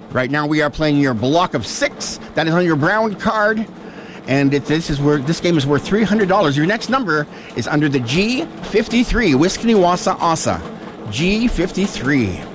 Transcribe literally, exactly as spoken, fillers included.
Right now we are playing your block of six. That is on your brown card. And it, this is where this game is worth three hundred dollars. Your next number is under the G fifty-three. Wiskiniwasa Asa. G fifty-three.